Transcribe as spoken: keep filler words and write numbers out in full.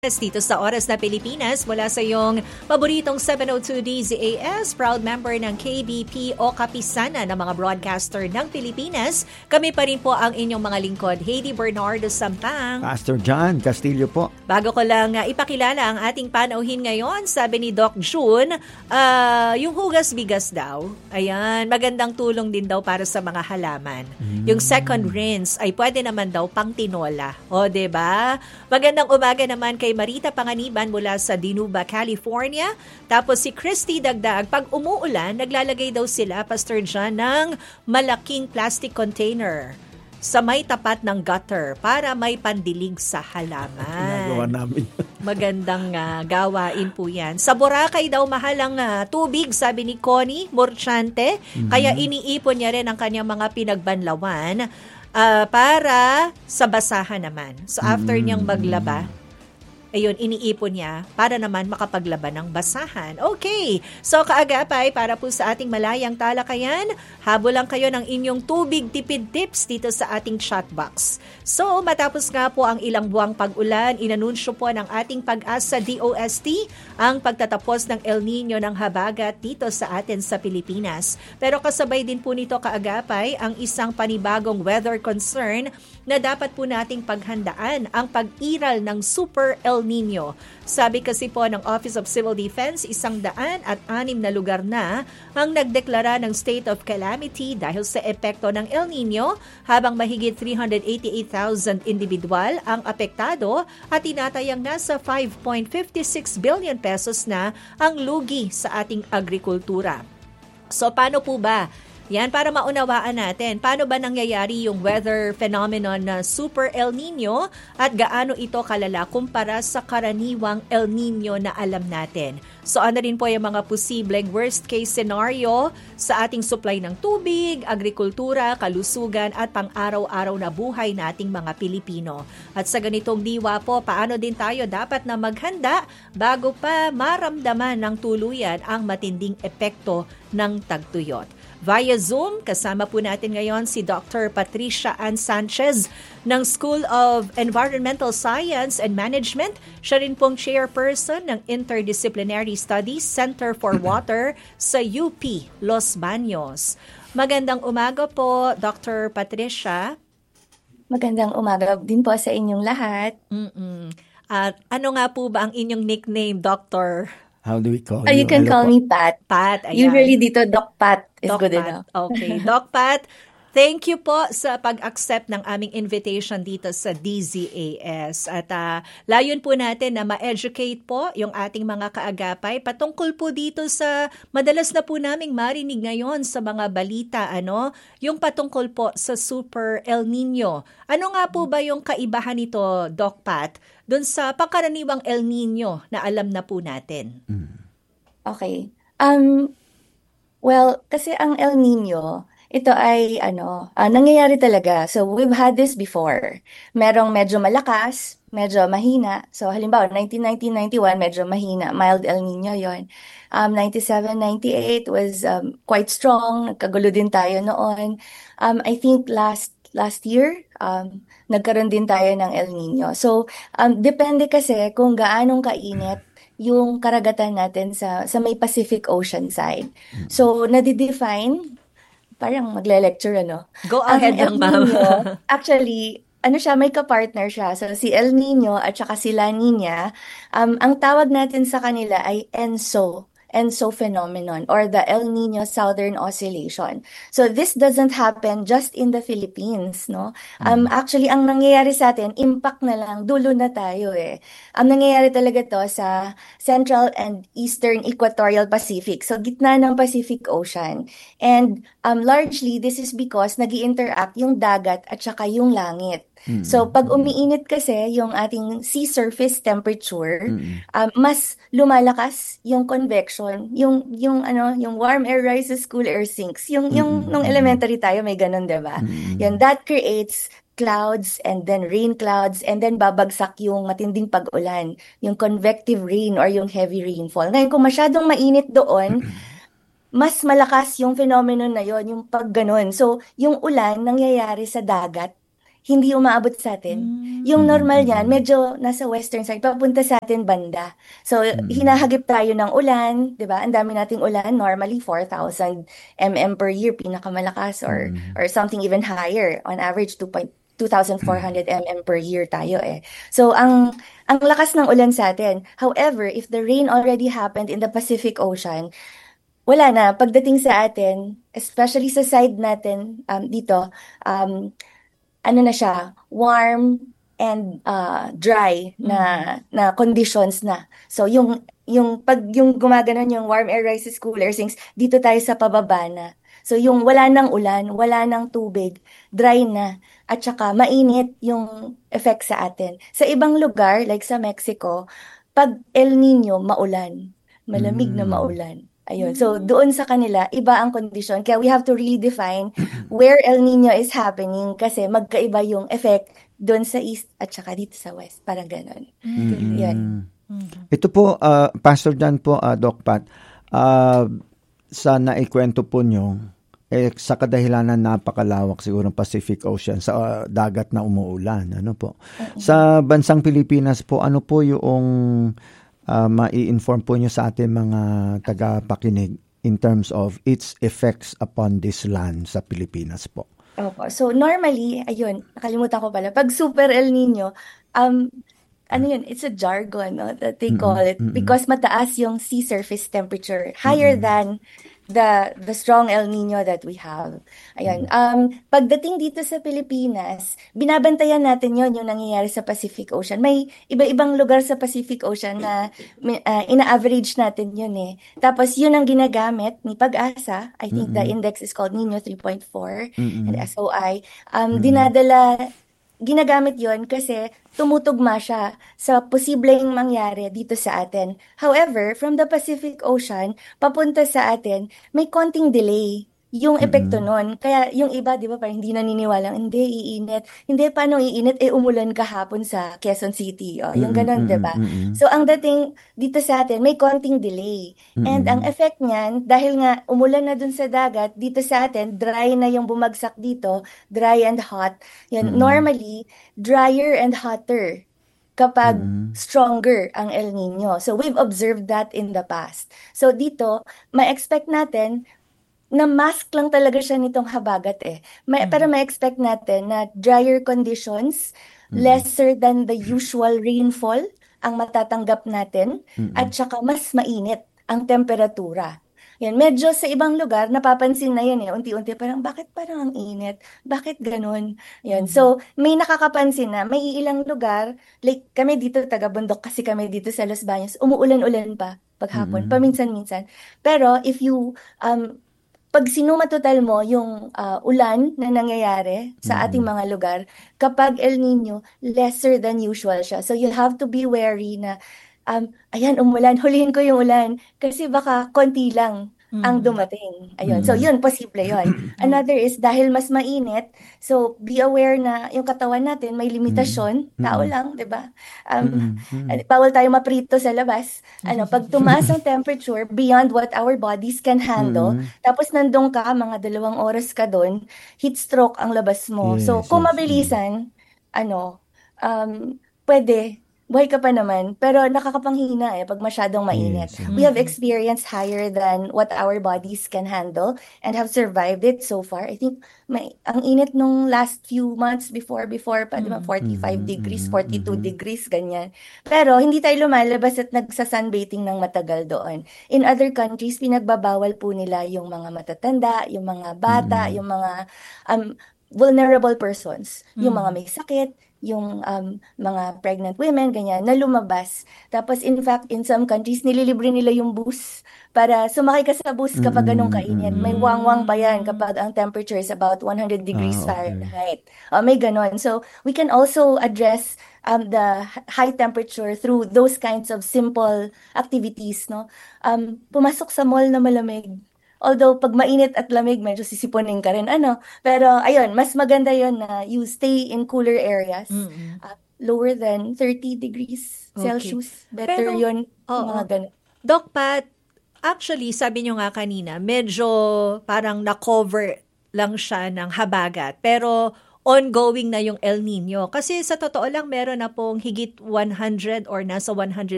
Dito sa Oras na Pilipinas mula sa iyong paboritong seven oh two D Z A S, proud member ng K B P o kapisana ng mga broadcaster ng Pilipinas. Kami pa rin po ang inyong mga lingkod, Heidi Bernardo Sampang. Pastor John Castillo po. Bago ko lang uh, ipakilala ang ating panauhin ngayon, sabi ni Doc June, uh, yung hugas bigas daw, ayan, magandang tulong din daw para sa mga halaman. Mm. Yung second rinse ay pwede naman daw pang tinola. O, diba? Magandang umaga naman kay Marita Panganiban mula sa Dinuba, California. Tapos si Christy Dagdag, pag umuulan, naglalagay daw sila, Pastor John, ng malaking plastic container sa may tapat ng gutter para may pandilig sa halaman. Ginagawa namin. Magandang uh, gawain po yan. Sa Boracay daw mahal ang uh, tubig, sabi ni Connie Morchante. Mm-hmm. Kaya iniipon niya rin ang kanyang mga pinagbanlawan uh, para sa basahan naman. So after mm-hmm. niyang maglaba, ayun, iniipon niya para naman makapaglaban ng basahan. Okay, so kaagapay para po sa ating malayang talakayan, habol lang kayo ng inyong tubig tipid tips dito sa ating chat box. So matapos nga po ang ilang buwang pag-ulan, inanunsyo po ng ating Pag-asa D O S T ang pagtatapos ng El Nino ng habagat dito sa atin sa Pilipinas. Pero kasabay din po nito kaagapay ang isang panibagong weather concern na dapat po nating paghandaan, ang pag-iral ng Super El Nino. Sabi kasi po ng Office of Civil Defense, isang daan at anim na lugar na ang nagdeklara ng state of calamity dahil sa epekto ng El Nino, habang mahigit three hundred eighty-eight thousand individual ang apektado at tinatayang nasa five point five six billion pesos na ang lugi sa ating agrikultura. So paano po ba? Yan, para maunawaan natin, paano ba nangyayari yung weather phenomenon na Super El Nino at gaano ito kalala kumpara sa karaniwang El Nino na alam natin. So ano rin po yung mga posibleng worst case scenario sa ating supply ng tubig, agrikultura, kalusugan at pang-araw-araw na buhay nating mga Pilipino. At sa ganitong diwa po, paano din tayo dapat na maghanda bago pa maramdaman ng tuluyan ang matinding epekto ng tagtuyot. Via Zoom, kasama po natin ngayon si Doctor Patricia Ann Sanchez ng School of Environmental Science and Management. Siya rin pong chairperson ng Interdisciplinary Studies Center for Water sa U P Los Baños. Magandang umaga po, Doctor Patricia. Magandang umaga din po sa inyong lahat. Mm-mm. At ano nga po ba ang inyong nickname, Doctor? How do we call oh, you? You can ano call po? me Pat. Pat, ayan. Usually dito, Doc Pat is Doc good Pat. enough. Okay. Doc Pat, thank you po sa pag-accept ng aming invitation dito sa D Z A S. At uh, layon po natin na ma-educate po yung ating mga kaagapay patungkol po dito sa madalas na po naming marinig ngayon sa mga balita, ano, yung patungkol po sa Super El Nino. Ano nga po ba yung kaibahan nito, Doc Pat, dun sa pangkaraniwang El Nino na alam na po natin? Okay. Um, well, kasi ang El Nino, ito ay ano, uh, nangyayari talaga. So we've had this before. Merong medyo malakas, medyo mahina. So halimbawa, nineteen ninety ninety-one, medyo mahina. Mild El Nino yon. Um, ninety-seven ninety-eight was um, quite strong. Nagkagulo din tayo noon. Um, I think last last year, um, nagkaroon din tayo ng El Nino. So, um, depende kasi kung gaanong kainit yung karagatan natin sa sa may Pacific Ocean side. So, nadidefine, parang magle-lecture, ano? Go ahead lang, ma'am. Actually, ano siya, may ka-partner siya. So, si El Nino at saka si La Nina, um, ang tawag natin sa kanila ay ENSO. ENSO phenomenon or the El Nino Southern Oscillation. So this doesn't happen just in the Philippines, no? Um actually ang nangyayari sa atin, impact na lang, dulo na tayo eh. Ang nangyayari talaga to sa Central and Eastern Equatorial Pacific. So gitna ng Pacific Ocean. And um largely this is because nag-i-interact yung dagat at saka yung langit. Mm-hmm. So pag umiinit kasi yung ating sea surface temperature, mm-hmm. um, mas lumalakas yung convection, yung yung ano, yung warm air rises, cool air sinks. Yung mm-hmm. yung nung elementary tayo may ganun, 'di ba? Mm-hmm. Yan, that creates clouds and then rain clouds and then babagsak yung matinding pag-ulan, yung convective rain or yung heavy rainfall. Ngayon kung masyadong mainit doon, mas malakas yung phenomenon na yon, yung pag ganun. So yung ulan nangyayari sa dagat. hindi umaabot sa atin. Yung normal niyan, medyo nasa western side, papunta sa atin banda. So, hinahagip tayo ng ulan, di ba? Ang dami nating ulan, normally four thousand millimeters per year, pinakamalakas, or or something even higher. On average, two thousand four hundred millimeters per year tayo eh. So, ang ang lakas ng ulan sa atin. However, if the rain already happened in the Pacific Ocean, wala na. Pagdating sa atin, especially sa side natin um, dito, um, ano na siya, warm and uh, dry na na conditions na. So yung yung pag yung gumaganon yung warm air rises, cooler sinks, dito tayo sa pababa na. So yung wala nang ulan, wala nang tubig, dry na, at saka mainit yung effect sa atin. Sa ibang lugar, like sa Mexico, pag El Nino, maulan. Malamig na maulan. Ayun. So, doon sa kanila, iba ang kondisyon. Kaya we have to really define where El Nino is happening kasi magkaiba yung effect doon sa east at saka dito sa west. Parang ganon. Mm-hmm. Yan. Ito po, uh, Pastor Dan po, uh, Doc Pat, uh, sa naikwento po nyo, eh, sa kadahilanan napakalawak siguro ng Pacific Ocean, sa uh, dagat na umuulan. Ano po? Mm-hmm. Sa bansang Pilipinas po, ano po yung Uh, mai-inform po nyo sa ating mga tagapakinig in terms of its effects upon this land sa Pilipinas po? Opo. So, normally, ayun, nakalimutan ko pala, pag super El Nino, um, ano yun, it's a jargon, no, that they call it, Mm-mm. because mataas yung sea surface temperature, higher Mm-mm. than the the strong El Nino that we have. Ayun. Um, pagdating dito sa Pilipinas, binabantayan natin yon yung nangyayari sa Pacific Ocean. May iba-ibang lugar sa Pacific Ocean na uh, ina-average natin yun eh. Tapos yun ang ginagamit ni Pag-asa. I think the index is called Nino three point four and S O I. Um, dinadala Ginagamit yon kasi tumutugma siya sa posibleng mangyari dito sa atin. However, from the Pacific Ocean, papunta sa atin, may konting delay yung epekto nun. Kaya yung iba, di ba, parang hindi naniniwala, hindi, iinit. Hindi, paano iinit? Eh, umulan kahapon sa Quezon City. O, yung ganun, di ba? So, ang dating dito sa atin, may konting delay. And ang effect niyan, dahil nga umulan na dun sa dagat, dito sa atin, dry na yung bumagsak dito, dry and hot. Yan, normally, drier and hotter kapag stronger ang El Nino. So, we've observed that in the past. So, dito, ma-expect natin na mask lang talaga siya nitong habagat eh. May, mm-hmm. Pero ma-expect natin na drier conditions, mm-hmm. lesser than the usual rainfall ang matatanggap natin, mm-hmm. at saka mas mainit ang temperatura. Yan, medyo sa ibang lugar, napapansin na yan eh, unti-unti parang, bakit parang ang init? Bakit ganun? Yan. Mm-hmm. So, may nakakapansin na, may ilang lugar, like kami dito, taga-bundok kasi kami dito sa Los Baños, umuulan-ulan pa paghapon, mm-hmm. paminsan-minsan. Pero if you, um, pag sinumatotal mo yung uh, ulan na nangyayari sa ating mga lugar, kapag El Nino, lesser than usual siya. So you have to be wary na, um, ayan, umulan, hulihin ko yung ulan. Kasi baka konti lang ang dumating. Ayun. So yun, posible yun. Another is, dahil mas mainit, so be aware na yung katawan natin may limitasyon. Tao lang, di ba? Um, bawal tayo maprito sa labas. Ano, pag tumaas ang temperature beyond what our bodies can handle, tapos nandun ka, mga dalawang oras ka doon, heat stroke ang labas mo. Yes, so kung yes, mabilisan, ano, um, pwede, buhay ka pa naman, pero nakakapanghina eh pag masyadong mainit. Yes. We have experienced higher than what our bodies can handle and have survived it so far. I think may ang init nung last few months before, before pa, di ba, forty-five degrees, forty-two degrees, ganyan. Pero hindi tayo lumalabas at nagsa-sunbathing ng matagal doon. In other countries, pinagbabawal po nila yung mga matatanda, yung mga bata, yung mga um, vulnerable persons, yung mga may sakit, yung um, mga pregnant women, ganyan, na lumabas. Tapos, in fact, in some countries, nililibre nila yung bus para sumakay ka sa bus kapag ganun kainit. May wangwang pa yan kapag ang temperature is about one hundred degrees Ah, okay. Fahrenheit. Uh, may ganun. So, we can also address um, the high temperature through those kinds of simple activities. No, um, pumasok sa mall na malamig. Although, pag mainit at lamig, medyo sisiponin ka rin, ano. Pero, ayun, mas maganda yon na you stay in cooler areas, uh, lower than thirty degrees Okay. Celsius. Better Pero, yon oo. mga ganun. Doc Pat, actually, sabi nyo nga kanina, medyo parang na-cover lang siya ng habagat. Pero ongoing na yung El Nino. Kasi sa totoo lang, meron na pong higit one hundred or nasa one hundred